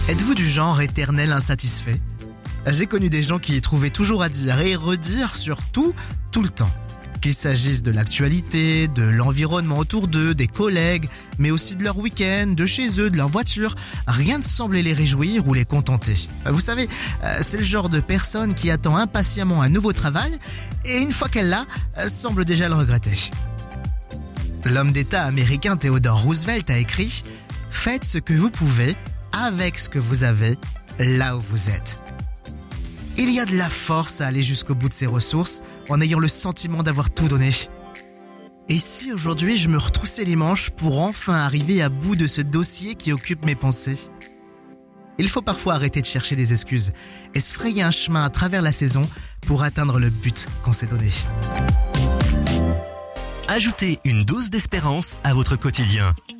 Êtes-vous du genre éternel insatisfait ? J'ai connu des gens qui trouvaient toujours à dire et redire sur tout le temps. Qu'il s'agisse de l'actualité, de l'environnement autour d'eux, des collègues, mais aussi de leur week-end, de chez eux, de leur voiture, rien ne semblait les réjouir ou les contenter. Vous savez, c'est le genre de personne qui attend impatiemment un nouveau travail et une fois qu'elle l'a, semble déjà le regretter. L'homme d'État américain Theodore Roosevelt a écrit « Faites ce que vous pouvez avec ce que vous avez là où vous êtes ». Il y a de la force à aller jusqu'au bout de ses ressources en ayant le sentiment d'avoir tout donné. Et si aujourd'hui je me retroussais les manches pour enfin arriver à bout de ce dossier qui occupe mes pensées ? Il faut parfois arrêter de chercher des excuses et se frayer un chemin à travers la saison pour atteindre le but qu'on s'est donné. Ajoutez une dose d'espérance à votre quotidien.